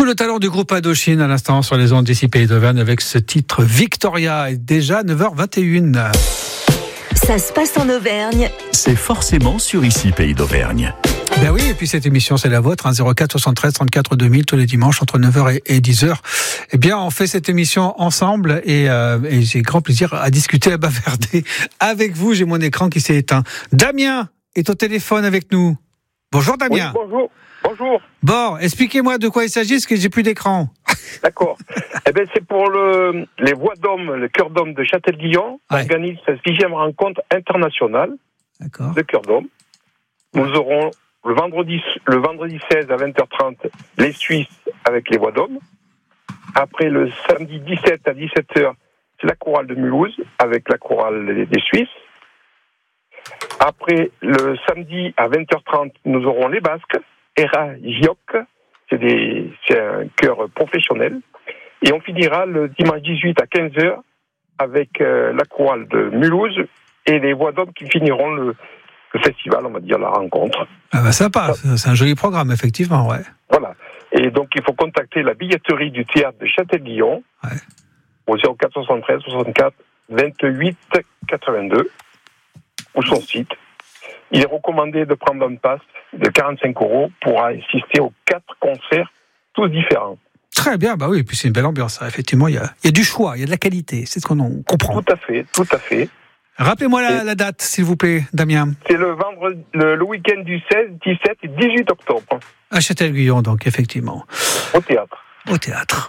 le talent du groupe Indochine à l'instant sur les ondes d'ici Pays d'Auvergne avec ce titre Victoria. Et déjà 9h21. Ça se passe en Auvergne. C'est forcément sur ici Pays d'Auvergne. Ben oui, et puis cette émission, c'est la vôtre, 04 73 34 2000, tous les dimanches entre 9h et 10h. Eh bien, on fait cette émission ensemble et j'ai grand plaisir à discuter, à bavarder avec vous. J'ai mon écran qui s'est éteint. Damien est au téléphone avec nous. Bonjour Damien. Oui, bonjour. Bon, expliquez-moi de quoi il s'agit, parce que j'ai plus d'écran. D'accord. C'est pour les voix d'hommes, le Cœur d'Homme de Châtel-Guyon, organise sa 6e rencontre internationale de Cœur d'Homme. Nous aurons le vendredi 16 à 20h30 les Suisses avec les voix d'hommes. Après le samedi 17 à 17h, c'est la chorale de Mulhouse avec la chorale des Suisses. Après le samedi à 20h30, nous aurons les Basques, Era Gioc, c'est un chœur professionnel. Et on finira le dimanche 18 à 15h avec la chorale de Mulhouse et les voix d'hommes qui finiront le festival, on va dire, la rencontre. Ah bah sympa, c'est un joli programme, effectivement, ouais. Voilà. Et donc, il faut contacter la billetterie du théâtre de Châtel-Guyon au 04 73 64 28 82 ou son site. Il est recommandé de prendre un pass de 45 € pour assister aux 4 concerts, tous différents. Très bien, bah oui, et puis c'est une belle ambiance. Effectivement, il y a du choix, il y a de la qualité, c'est ce qu'on comprend. Tout à fait. Rappelez-moi la date, s'il vous plaît, Damien. C'est le week-end du 16, 17 et 18 octobre. À Châtel-Guyon, donc, effectivement. Au théâtre.